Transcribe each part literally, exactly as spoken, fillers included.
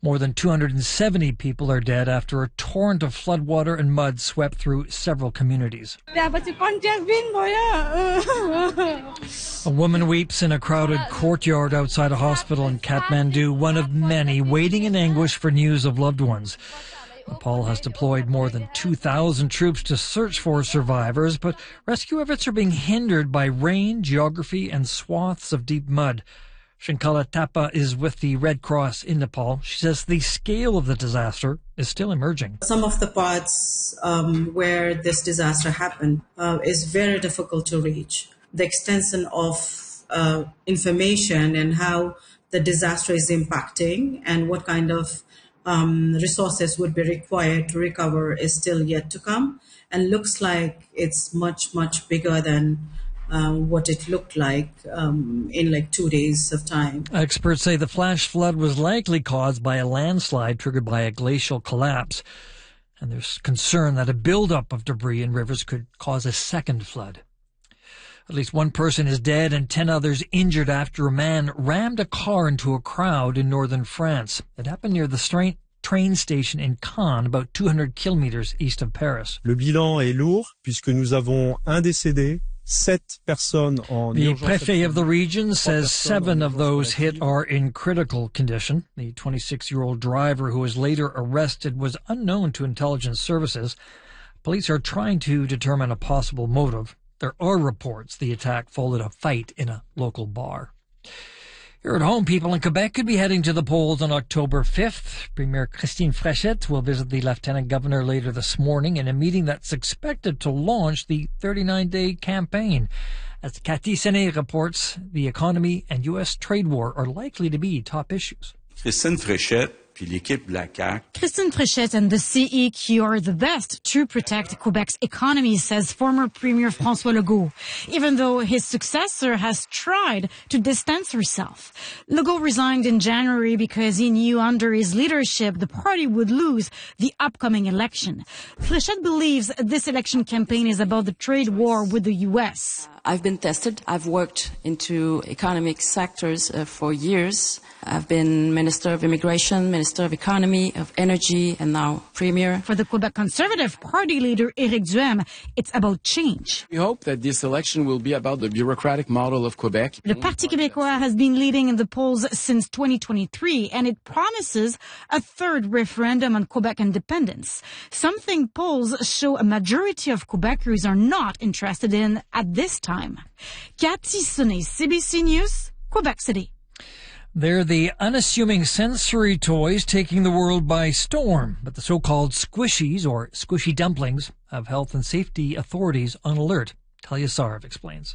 More than two hundred seventy people are dead after a torrent of floodwater and mud swept through several communities. A woman weeps in a crowded courtyard outside a hospital in Kathmandu, one of many waiting in anguish for news of loved ones. Nepal has deployed more than two thousand troops to search for survivors, but rescue efforts are being hindered by rain, geography, and swaths of deep mud. Shinkala Thapa is with the Red Cross in Nepal. She says the scale of the disaster is still emerging. Some of the parts um, where this disaster happened uh, is very difficult to reach. The extension of uh, information and how the disaster is impacting and what kind of um, resources would be required to recover is still yet to come, and looks like it's much, much bigger than Uh, what it looked like um, in like two days of time. Experts say the flash flood was likely caused by a landslide triggered by a glacial collapse. And there's concern that a buildup of debris in rivers could cause a second flood. At least one person is dead and ten others injured after a man rammed a car into a crowd in northern France. It happened near the train train station in Caen, about two hundred kilometers east of Paris. Le bilan est lourd puisque nous avons un décédé. The prefet of the region says seven of those hit are in critical condition. The twenty-six-year-old driver who was later arrested was unknown to intelligence services. Police are trying to determine a possible motive. There are reports the attack followed a fight in a local bar. Here at home, people in Quebec could be heading to the polls on October fifth. Premier Christine Fréchette will visit the Lieutenant Governor later this morning in a meeting that's expected to launch the thirty-nine day campaign. As Cathy Sené reports, the economy and U S trade war are likely to be top issues. Christine Fréchette puis l'équipe de la C A Q. Christine Fréchette and the C E Q are the best to protect Quebec's economy, says former Premier François Legault, even though his successor has tried to distance herself. Legault resigned in January because he knew under his leadership the party would lose the upcoming election. Fréchette believes this election campaign is about the trade war with the U S. I've been tested. I've worked into economic sectors uh, for years. I've been Minister of Immigration, Minister of Economy, of Energy, and now Premier. For the Quebec Conservative Party leader, Éric Duhaime, it's about change. We hope that this election will be about the bureaucratic model of Quebec. The Parti Québécois has been leading in the polls since twenty twenty-three, and it promises a third referendum on Quebec independence, something polls show a majority of Quebecers are not interested in at this time. Cathy Sené, C B C News, Quebec City. They're the unassuming sensory toys taking the world by storm, but the so-called squishies, or squishy dumplings, have health and safety authorities on alert. Talia Sarv explains.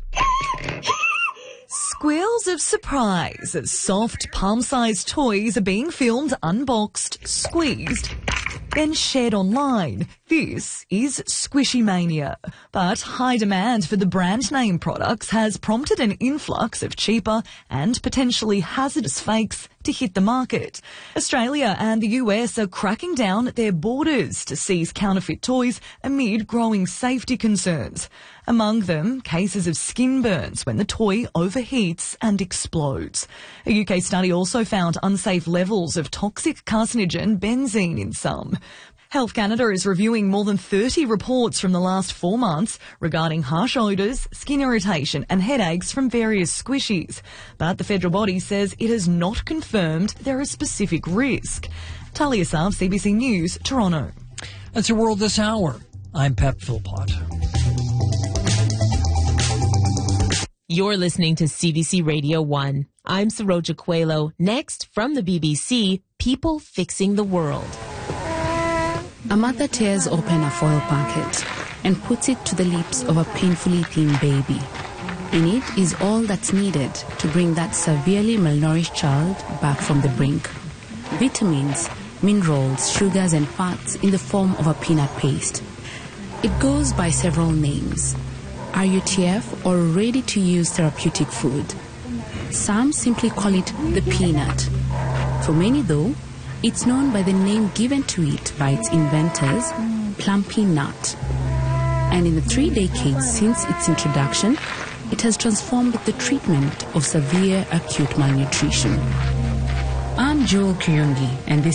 Squeals of surprise as soft, palm-sized toys are being filmed unboxed, squeezed, then shared online. This is Squishy Mania. But high demand for the brand name products has prompted an influx of cheaper and potentially hazardous fakes to hit the market. Australia and the U S are cracking down at their borders to seize counterfeit toys amid growing safety concerns. Among them, cases of skin burns when the toy overheats and explodes. A U K study also found unsafe levels of toxic carcinogen benzene in some. Health Canada is reviewing more than thirty reports from the last four months regarding harsh odours, skin irritation and headaches from various squishies. But the federal body says it has not confirmed there is specific risk. Talia Sarv, C B C News, Toronto. That's your world this hour. I'm Pep Philpott. You're listening to C B C Radio one. I'm Saroja Coelho. Next, from the B B C, People Fixing the World. A mother tears open a foil packet and puts it to the lips of a painfully thin baby. In it is all that's needed to bring that severely malnourished child back from the brink. Vitamins, minerals, sugars and fats in the form of a peanut paste. It goes by several names: R U T F, or ready-to-use therapeutic food. Some simply call it the peanut. For many, though, it's known by the name given to it by its inventors, Plumpy Nut. And in the three decades since its introduction, it has transformed the treatment of severe acute malnutrition. I'm Joel Kuyungi, and this